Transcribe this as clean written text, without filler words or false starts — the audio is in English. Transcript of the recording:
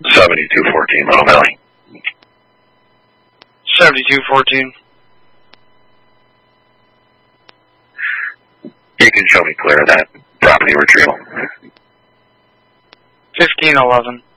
7214 Little Valley. 7214. You can show me clear of that property retrieval. 1511.